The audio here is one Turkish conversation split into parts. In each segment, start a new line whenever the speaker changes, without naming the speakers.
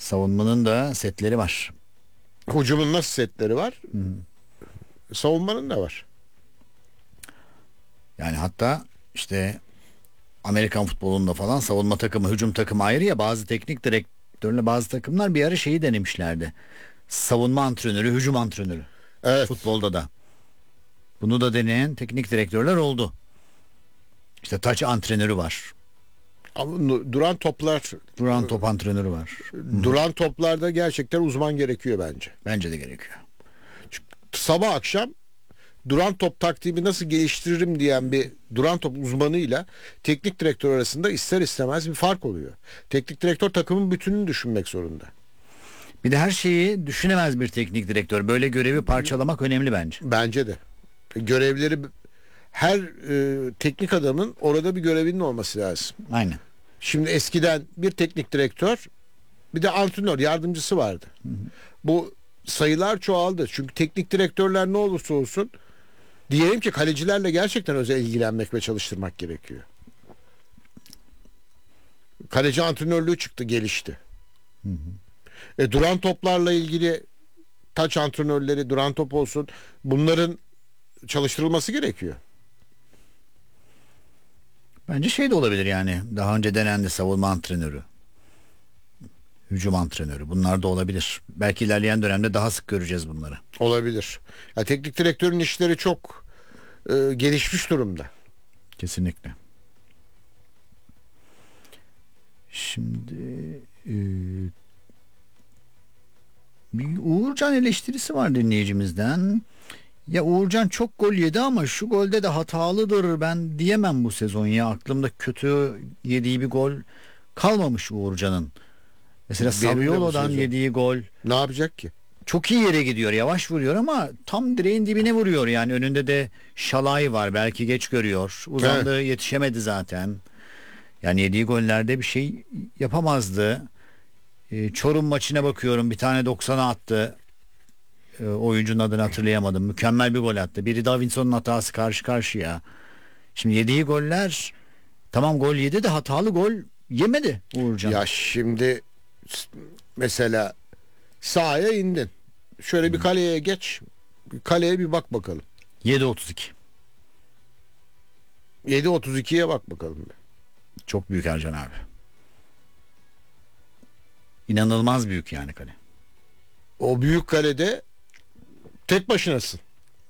Savunmanın da setleri var.
Hücumun nasıl setleri var?
Hı.
Savunmanın da var.
Yani hatta işte Amerikan futbolunda falan savunma takımı, hücum takımı ayrı ya, bazı teknik direktörle bazı takımlar bir ara şeyi denemişlerdi. Savunma antrenörü, hücum antrenörü.
Evet.
Futbolda da. Bunu da deneyen teknik direktörler oldu. İşte taç antrenörü var.
Ama duran toplar,
Duran top antrenörü var.
duran toplarda gerçekten uzman gerekiyor bence.
Bence de gerekiyor.
Sabah akşam duran top taktiğimi nasıl geliştiririm diyen bir duran top uzmanıyla teknik direktör arasında ister istemez bir fark oluyor. Teknik direktör takımın bütününü düşünmek zorunda.
Bir de her şeyi düşünemez bir teknik direktör. Böyle görevi parçalamak önemli bence.
Bence de. Görevleri her teknik adamın orada bir görevinin olması lazım.
Aynen.
Şimdi eskiden bir teknik direktör, bir de antrenör yardımcısı vardı. Bu sayılar çoğaldı. Çünkü teknik direktörler ne olursa olsun, diyelim ki kalecilerle gerçekten özel ilgilenmek ve çalıştırmak gerekiyor. Kaleci antrenörlüğü çıktı, gelişti. Duran toplarla ilgili taç antrenörleri, duran top olsun, bunların çalıştırılması gerekiyor.
Bence şey de olabilir yani. Daha önce denendi savunma antrenörü. Hücum antrenörü. Bunlar da olabilir. Belki ilerleyen dönemde daha sık göreceğiz bunları.
Olabilir. Ya, teknik direktörün işleri çok gelişmiş durumda.
Kesinlikle. Şimdi e, bir Uğurcan eleştirisi var dinleyicimizden. Ya Uğurcan çok gol yedi ama şu golde de hatalıdır ben diyemem bu sezon ya. Aklımda kötü yediği bir gol kalmamış Uğurcan'ın. Mesela
Benim de bu
Saviolo'dan
sezon.
yediği gol
Ne yapacak ki?
çok iyi yere gidiyor. Yavaş vuruyor ama tam direğin dibine vuruyor. Yani önünde de Şalay var. Belki geç görüyor. Uzandı, yetişemedi zaten. Yani yediği gollerde bir şey yapamazdı. Çorum maçına bakıyorum. Bir tane 90'a attı. Oyuncunun adını hatırlayamadım. Mükemmel bir gol attı. Biri Davinson'un hatası, karşı karşıya. Şimdi yediği goller, tamam gol yedi de hatalı gol yemedi Uğurcan.
Ya şimdi mesela sahaya indin. Şöyle bir kaleye geç. Kaleye bir bak bakalım.
7.32.
7.32'ye bak bakalım.
Çok büyük Ercan abi. İnanılmaz büyük yani kale.
O büyük kalede tek başınasın.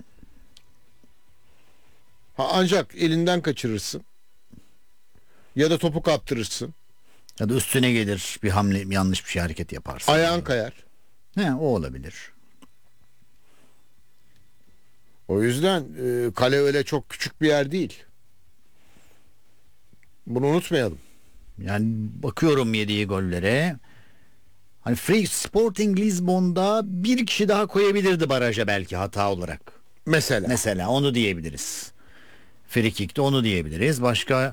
Ancak elinden kaçırırsın. Ya da topu kaptırırsın.
Ya da üstüne gelir bir hamle, yanlış bir şey, hareket yaparsın.
Ayağın kayar.
He, o olabilir.
O yüzden kale öyle çok küçük bir yer değil. Bunu unutmayalım.
Yani bakıyorum yediği gollere. Hani Free Sporting Lisbon'da bir kişi daha koyabilirdi baraja belki hata olarak.
Mesela.
Mesela onu diyebiliriz. Free Kick'te onu diyebiliriz. Başka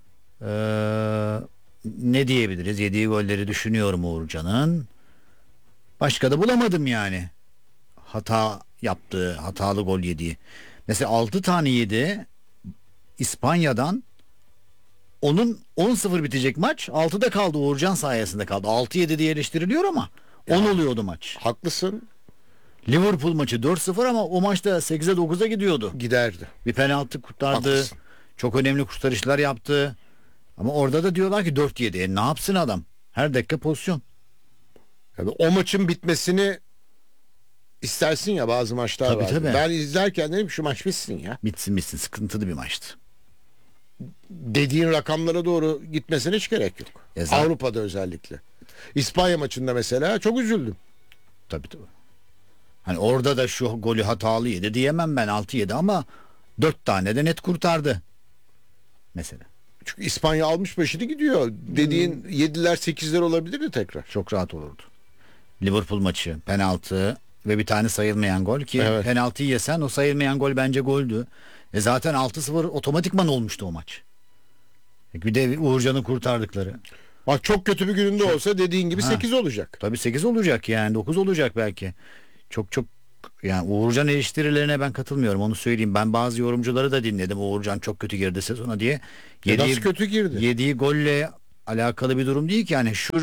ne diyebiliriz? Yediği golleri düşünüyorum Uğurcan'ın. Başka da bulamadım yani. Hata yaptığı, hatalı gol yediği. Mesela 6 tane yedi İspanya'dan. Onun 10-0 bitecek maç. 6'da kaldı, Uğurcan sayesinde kaldı. 6-7 diye eleştiriliyor ama 10 oluyordu maç.
Haklısın.
Liverpool maçı 4-0 ama o maçta 8'e 9'a gidiyordu.
Giderdi.
Bir penaltı kurtardı.
Haklısın.
Çok önemli kurtarışlar yaptı. Ama orada da diyorlar ki 4-7. Ne yapsın adam? Her dakika pozisyon.
Yani o maçın bitmesini istersin ya, bazı maçlar
Tabii,
var.
tabii.
Ben izlerken dedim şu maç bitsin ya.
Bitsin bitsin, sıkıntılı bir maçtı.
Dediğin rakamlara doğru gitmesine hiç gerek yok.
Zaten...
Avrupa'da özellikle. İspanya maçında mesela çok üzüldüm.
Tabii. Hani orada da şu golü hatalı yedi diyemem ben, 6-7 ama 4 tane de net kurtardı. Mesela.
Çünkü İspanya almış başını gidiyor. Dediğin 7'ler 8'ler olabilirdi tekrar.
Çok rahat olurdu. Liverpool maçı penaltı ve bir tane sayılmayan gol ki
Evet.
penaltıyı yesen o sayılmayan gol bence goldü. Zaten 6-0 otomatikman olmuştu o maç. Bir de Uğurcan'ı kurtardıkları.
Bak çok kötü bir gününde olsa dediğin gibi 8 olacak.
Tabii 8 olacak yani, 9 olacak belki. Çok yani Uğurcan eleştirilerine ben katılmıyorum, onu söyleyeyim. Ben bazı yorumcuları da dinledim. Uğurcan çok kötü girdi sezona diye.
Nasıl kötü girdi?
Yediği golle alakalı bir durum değil ki yani, şu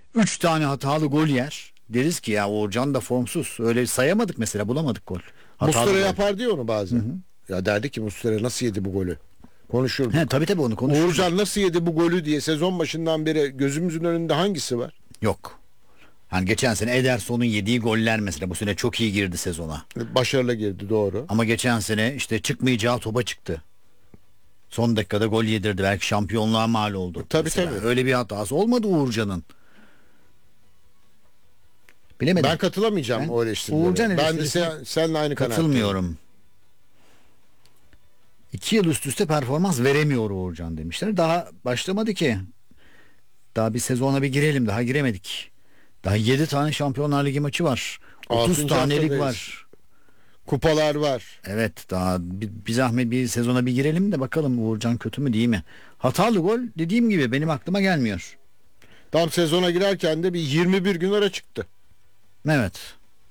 3 tane hatalı gol yer. Deriz ki ya Uğurcan da formsuz. Öyle sayamadık mesela, bulamadık gol. Hatalı
Muslera
gol.
yapar diyor onu bazen. Ya derdi ki Muslera nasıl yedi bu golü? Konuşurduk.
He, tabii onu konuşuruz.
Uğurcan nasıl yedi bu golü diye sezon başından beri gözümüzün önünde hangisi var?
Yok. Hani geçen sene Ederson'un yediği goller mesela bu sene çok iyi girdi sezona.
Başarılı girdi, doğru.
Ama geçen sene işte çıkmayacağı topa çıktı. Son dakikada gol yedirdi. Belki şampiyonluğa mal oldu.
Tabii,
mesela.
tabii.
Öyle bir hatası olmadı Uğurcan'ın. Bilemedim.
Ben katılamayacağım
Ben
o eleştirilere.
Uğurcan
Ben de
eleştirisine
seninle aynı kanaatteyim.
katılmıyorum. 2 yıl üst üste performans veremiyor Uğurcan demişler. Daha başlamadı ki. Daha bir sezona bir girelim. Daha giremedik. Daha 7 tane Şampiyonlar Ligi maçı var. 30
Altıncı
tanelik
haftadayız.
var.
Kupalar var.
Evet, daha bir zahmet bir sezona bir girelim de bakalım Uğurcan kötü mü değil mi? Hatalı gol dediğim gibi benim aklıma gelmiyor.
Tam sezona girerken de bir 21 gün ara çıktı.
Evet.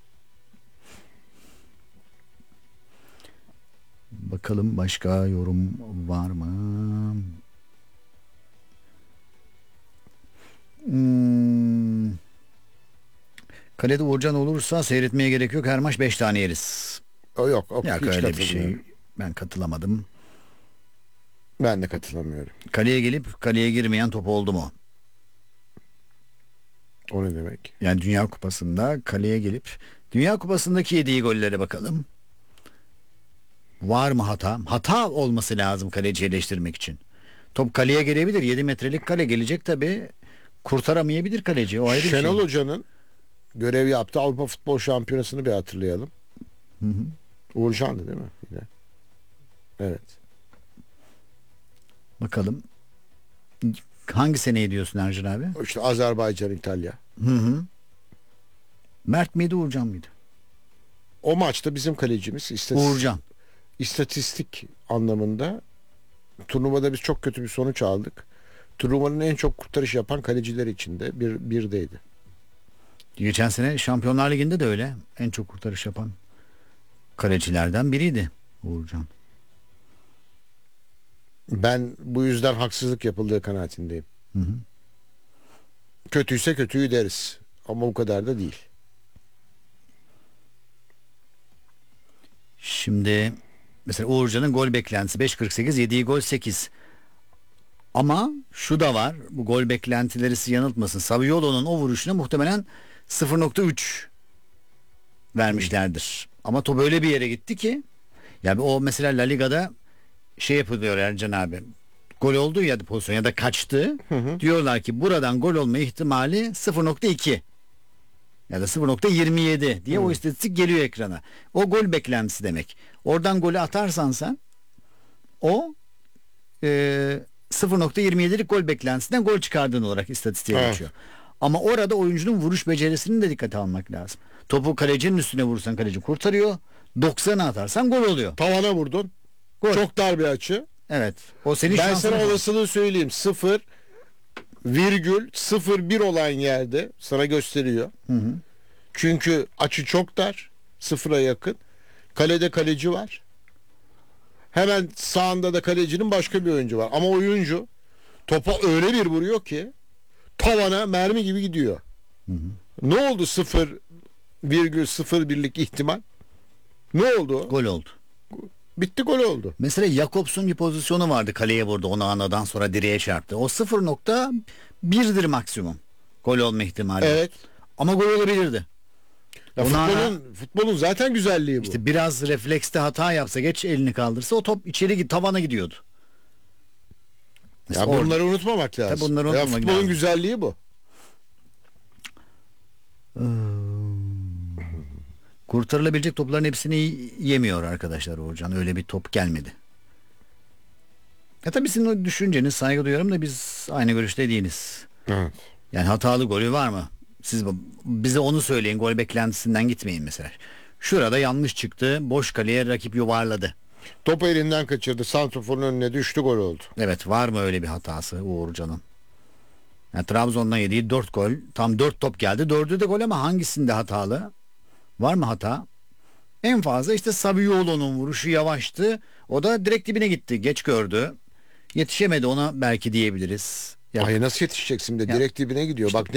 Bakalım başka yorum var mı? Kalede Uğurcan olursa seyretmeye gerek yok. Her maç 5 tane yeriz.
O yok.
Yok
Hiç
öyle bir
katılmıyorum.
şey. Ben katılamadım.
Ben de katılamıyorum.
Kaleye gelip kaleye girmeyen top oldu mu?
O ne demek?
Yani Dünya Kupası'nda kaleye gelip Dünya Kupası'ndaki yediği gollere bakalım. Var mı hata? Hata olması lazım kaleci eleştirmek için. Top kaleye gelebilir. 7 metrelik kale gelecek tabi. Kurtaramayabilir kaleci. O ayrı bir
Şenol
şey.
Hoca'nın görev yaptığı Avrupa Futbol Şampiyonası'nı bir hatırlayalım.
Hı hı.
Uğurcan'dı değil mi? Yine. Evet.
Bakalım. Hangi seneyi diyorsun Ercan abi?
İşte Azerbaycan, İtalya.
Hı hı. Mert miydi Uğurcan mıydı?
O maçta bizim kalecimiz
Uğurcan.
istatistik anlamında turnuvada biz çok kötü bir sonuç aldık. Turnuvanın en çok kurtarış yapan kaleciler içinde birdeydi.
Geçen sene Şampiyonlar Ligi'nde de öyle. En çok kurtarış yapan kalecilerden biriydi Uğurcan.
Ben bu yüzden haksızlık yapıldığı kanaatindeyim.
Hı hı.
Kötüyse kötüyü deriz. Ama bu kadar da değil.
Şimdi mesela Uğurcan'ın gol beklentisi 5.48, yediği gol 8. Ama şu da var. Bu gol beklentileri sizi yanıltmasın. Saviolo'nun o vuruşuna muhtemelen 0.3 vermişlerdir. Ama top öyle bir yere gitti ki yani o mesela La Liga'da şey yapılıyor Ercan abi. Gol olduğu ya da pozisyon ya da kaçtı. Diyorlar ki buradan gol olma ihtimali 0.2 ya da 0.27 diye o istatistik geliyor ekrana. O gol beklentisi demek. Oradan golü atarsan sen o 0.27'lik gol beklentisinden gol çıkardığın olarak istatistiğe
Evet.
geçiyor. Ama orada oyuncunun vuruş becerisini de dikkate almak lazım. Topu kalecinin üstüne vurursan kaleci kurtarıyor. 90'a atarsan gol oluyor.
Tavana vurdun.
Gol.
Çok dar bir açı.
Evet. O senin
Ben
şansın.
sana olasılığı söyleyeyim. 0,01 olan yerde sana gösteriyor. Çünkü açı çok dar. Sıfıra yakın. Kalede kaleci var. Hemen sağında da kalecinin başka bir oyuncu var. Ama oyuncu topa öyle bir vuruyor ki tavana mermi gibi gidiyor. Ne oldu 0,01'lik ihtimal? Ne oldu?
Gol oldu.
Bitti, gol oldu.
Mesela Jakobs'un bir pozisyonu vardı, kaleye vurdu, onu anadan sonra direğe çarptı. O 0.1'dir maksimum gol olma ihtimali.
Evet.
Ama gol olabilirdi.
Ya
Ona-
futbolun zaten güzelliği bu.
İşte biraz reflekste hata yapsa, geç elini kaldırsa o top içeri tavana gidiyordu.
Ya
Mesela orada-
bunları unutmamak lazım.
Tabii bunları
Ya
unutmamak
futbolun
lazım.
güzelliği bu.
Kurtarılabilecek topların hepsini yemiyor arkadaşlar Uğurcan. Öyle bir top gelmedi. Ya tabii sizin o düşünceniz, saygı duyuyorum da biz aynı görüşte değiliz.
Evet.
Yani hatalı golü var mı? Siz bize onu söyleyin. Gol beklentisinden gitmeyin mesela. Şurada yanlış çıktı. Boş kaleye rakip yuvarladı.
Topu elinden kaçırdı. Santrofor'un önüne düştü, gol oldu.
Evet, var mı öyle bir hatası Uğurcan'ın? Yani Trabzon'dan yediği 4 gol. Tam 4 top geldi. 4'ü de gol ama hangisinde hatalı? Var mı hata? En fazla işte Saviolo'nun vuruşu yavaştı. O da direkt dibine gitti. Geç gördü. Yetişemedi ona belki diyebiliriz. Ya
Ay nasıl yetişeceksin de
Ya-
direkt dibine gidiyor. Bak